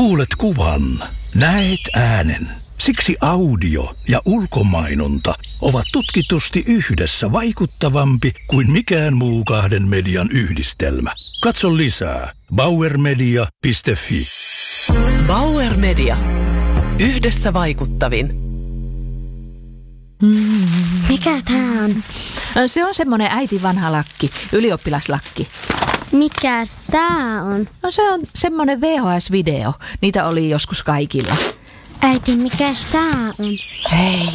Kuulet kuvan, näet äänen. Siksi audio ja ulkomainonta ovat tutkitusti yhdessä vaikuttavampi kuin mikään muu kahden median yhdistelmä. Katso lisää bauermedia.fi. Bauer Media. Yhdessä vaikuttavin. Mikä tää on? Se on semmonen äiti vanha lakki, ylioppilaslakki. Mikäs tää on? No se on semmonen VHS-video. Niitä oli joskus kaikilla. Äiti, mikäs tää on? Hei.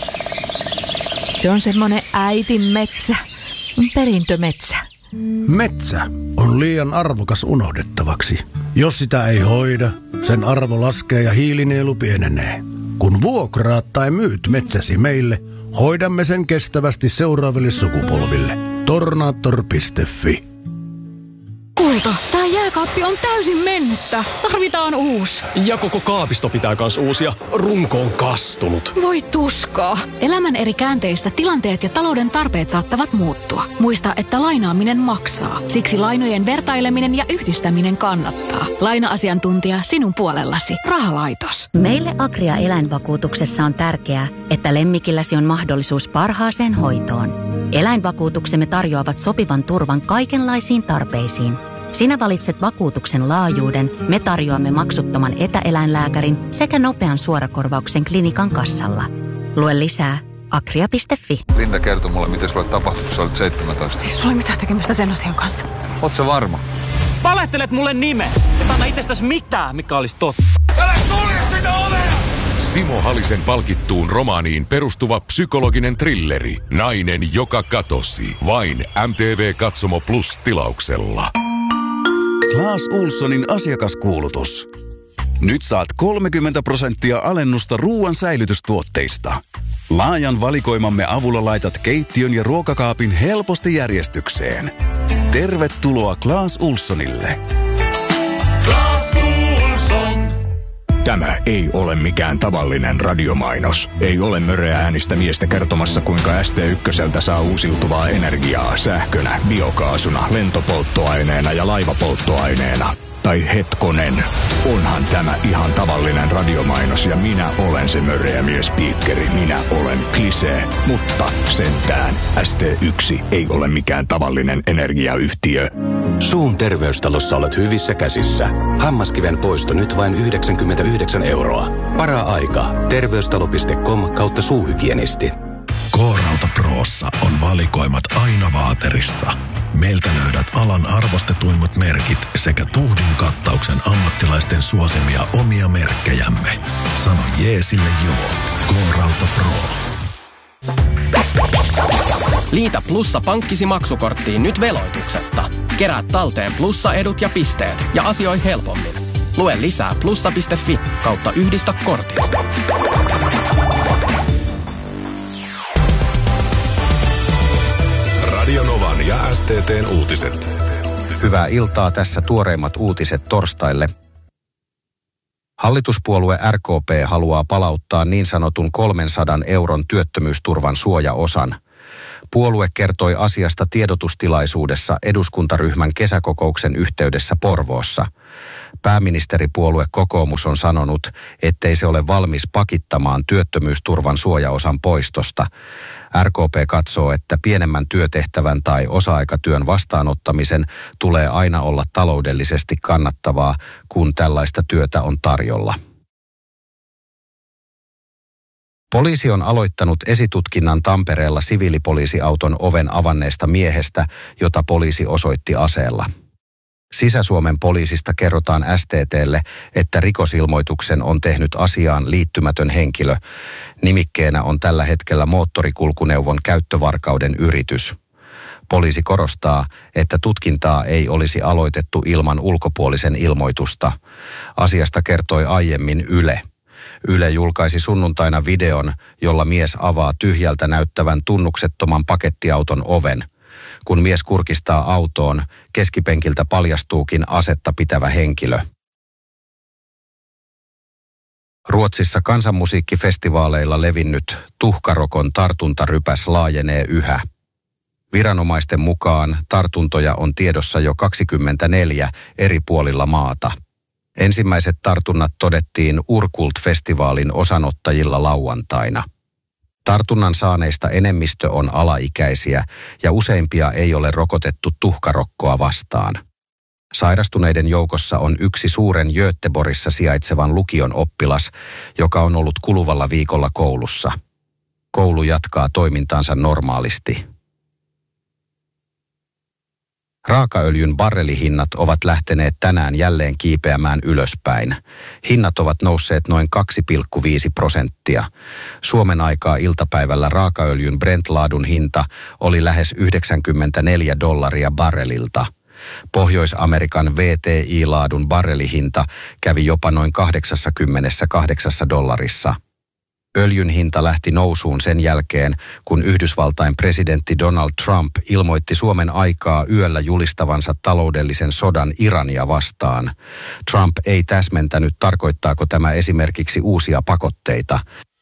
Se on semmonen äitin metsä. Perintömetsä. Metsä on liian arvokas unohdettavaksi. Jos sitä ei hoida, sen arvo laskee ja hiilinielu pienenee. Kun vuokraat tai myyt metsäsi meille, hoidamme sen kestävästi seuraaville sukupolville. Tornator.fi. Kulta, tää jääkaappi on täysin mennyttä. Tarvitaan uusi. Ja koko kaapisto pitää kans uusia. Runko on kastunut. Voi tuskaa. Elämän eri käänteissä tilanteet ja talouden tarpeet saattavat muuttua. Muista, että lainaaminen maksaa. Siksi lainojen vertaileminen ja yhdistäminen kannattaa. Laina-asiantuntija sinun puolellasi. Rahalaitos. Meille Agria eläinvakuutuksessa on tärkeää, että lemmikilläsi on mahdollisuus parhaaseen hoitoon. Eläinvakuutuksemme tarjoavat sopivan turvan kaikenlaisiin tarpeisiin. Sinä valitset vakuutuksen laajuuden, me tarjoamme maksuttoman etäeläinlääkärin sekä nopean suorakorvauksen klinikan kassalla. Lue lisää agria.fi. Linda kertoi mulle, miten sulle tapahtui, kun sä olit 17. Ei sulla ole mitään tekemistä sen asian kanssa. Oot sä varma? Valehtelet mulle nimes. Et anna itsestäs mitään, mikä olisi totta. Älä sulje sitä ovea! Simo Halisen palkittuun romaaniin perustuva psykologinen thrilleri. Nainen, joka katosi. Vain MTV Katsomo Plus -tilauksella. Clas Ohlsonin asiakaskuulutus. Nyt saat 30% alennusta ruoan säilytystuotteista. Laajan valikoimamme avulla laitat keittiön ja ruokakaapin helposti järjestykseen. Tervetuloa Clas Ohlsonille. Clas Ohlson. Tämä ei ole mikään tavallinen radiomainos. Ei ole möreä äänistä miestä kertomassa, kuinka ST1 saa uusiutuvaa energiaa sähkönä, biokaasuna, lentopolttoaineena ja laivapolttoaineena. Tai hetkonen, onhan tämä ihan tavallinen radiomainos ja minä olen se möreä miespiikkeri. Minä olen Klisee, mutta sentään ST1 ei ole mikään tavallinen energiayhtiö. Suun terveystalossa olet hyvissä käsissä. Hammaskiven poisto nyt vain 99 €. Para-aika. Terveystalo.com/suuhygienisti. K-Rauta Prossa on valikoimat aina vaaterissa. Meiltä löydät alan arvostetuimmat merkit sekä tuhdin kattauksen ammattilaisten suosimia omia merkkejämme. Sano jeesille joo. K-Rauta Pro. Liitä Plussa pankkisi maksukorttiin nyt veloituksetta. Kerää talteen Plussa-edut ja pisteet ja asioi helpommin. Lue lisää plussa.fi/yhdistä kortit. Radio Novan ja STT:n uutiset. Hyvää iltaa, tässä tuoreimmat uutiset torstaille. Hallituspuolue RKP haluaa palauttaa niin sanotun 300 € työttömyysturvan suojaosan. Puolue kertoi asiasta tiedotustilaisuudessa eduskuntaryhmän kesäkokouksen yhteydessä Porvoossa. Pääministeripuolue Kokoomus on sanonut, ettei se ole valmis pakittamaan työttömyysturvan suojaosan poistosta. RKP katsoo, että pienemmän työtehtävän tai osa-aikatyön vastaanottamisen tulee aina olla taloudellisesti kannattavaa, kun tällaista työtä on tarjolla. Poliisi on aloittanut esitutkinnan Tampereella siviilipoliisiauton oven avanneesta miehestä, jota poliisi osoitti aseella. Sisä-Suomen poliisista kerrotaan STT:lle, että rikosilmoituksen on tehnyt asiaan liittymätön henkilö. Nimikkeenä on tällä hetkellä moottorikulkuneuvon käyttövarkauden yritys. Poliisi korostaa, että tutkintaa ei olisi aloitettu ilman ulkopuolisen ilmoitusta. Asiasta kertoi aiemmin Yle. Yle julkaisi sunnuntaina videon, jolla mies avaa tyhjältä näyttävän tunnuksettoman pakettiauton oven. Kun mies kurkistaa autoon, keskipenkiltä paljastuukin asetta pitävä henkilö. Ruotsissa kansanmusiikkifestivaaleilla levinnyt tuhkarokon tartuntarypäs laajenee yhä. Viranomaisten mukaan tartuntoja on tiedossa jo 24 eri puolilla maata. Ensimmäiset tartunnat todettiin Urkult-festivaalin osanottajilla lauantaina. Tartunnan saaneista enemmistö on alaikäisiä ja useimpia ei ole rokotettu tuhkarokkoa vastaan. Sairastuneiden joukossa on yksi suuren Göteborgissa sijaitsevan lukion oppilas, joka on ollut kuluvalla viikolla koulussa. Koulu jatkaa toimintaansa normaalisti. Raakaöljyn barrelihinnat ovat lähteneet tänään jälleen kiipeämään ylöspäin. Hinnat ovat nousseet noin 2,5%. Suomen aikaa iltapäivällä raakaöljyn Brent-laadun hinta oli lähes $94 barrelilta. Pohjois-Amerikan WTI-laadun barrelihinta kävi jopa noin $88. Öljyn hinta lähti nousuun sen jälkeen, kun Yhdysvaltain presidentti Donald Trump ilmoitti Suomen aikaa yöllä julistavansa taloudellisen sodan Irania vastaan. Trump ei täsmentänyt, tarkoittaako tämä esimerkiksi uusia pakotteita.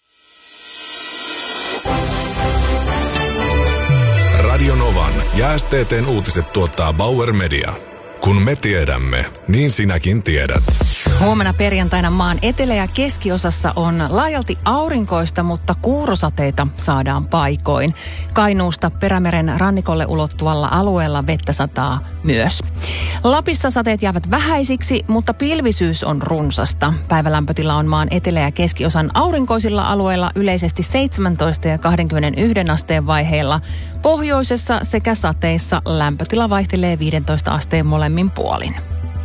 Radio Novan ja STT:n uutiset tuottaa Bauer Media. Kun me tiedämme, niin sinäkin tiedät. Huomenna perjantaina maan etelä- ja keskiosassa on laajalti aurinkoista, mutta kuurosateita saadaan paikoin. Kainuusta Perämeren rannikolle ulottuvalla alueella vettä sataa myös. Lapissa sateet jäävät vähäisiksi, mutta pilvisyys on runsasta. Päivälämpötila on maan etelä- ja keskiosan aurinkoisilla alueilla yleisesti 17 ja 21 asteen vaiheilla. Pohjoisessa sekä sateissa lämpötila vaihtelee 15 asteen molemmin puolin.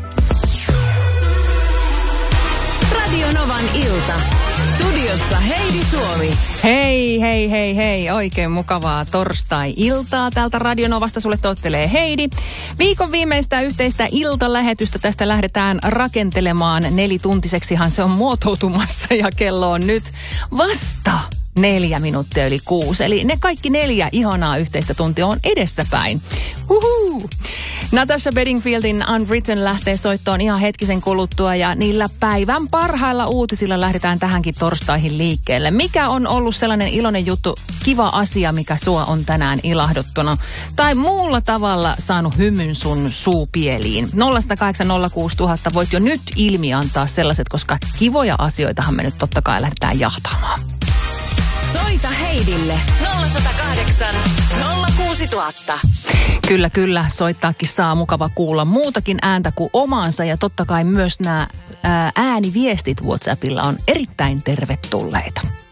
Radio Novan ilta. Studiossa Heidi Suomi. Hei. Oikein mukavaa torstai-iltaa. Täältä Radio Novasta sulle toivottelee Heidi. Viikon viimeistä yhteistä iltalähetystä tästä lähdetään rakentelemaan. 4-tuntiseksihan se on muotoutumassa ja kello on nyt vasta 4 minuuttia yli 6. Eli ne kaikki 4 ihanaa yhteistä tuntia on edessäpäin. Uhu. Natasha Bedingfieldin Unwritten lähtee soittoon ihan hetkisen kuluttua ja niillä päivän parhailla uutisilla lähdetään tähänkin torstaihin liikkeelle. Mikä on ollut sellainen iloinen juttu, kiva asia, mikä sua on tänään ilahduttanut tai muulla tavalla saanut hymyn sun suupieliin? 0806000 voit jo nyt ilmi antaa sellaiset, koska kivoja asioitahan me nyt totta kai lähdetään jahtaamaan. Soita Heidille 0108 06000. Kyllä, soittaakin saa, mukava kuulla muutakin ääntä kuin omaansa ja totta kai myös nämä ääniviestit WhatsAppilla on erittäin tervetulleita.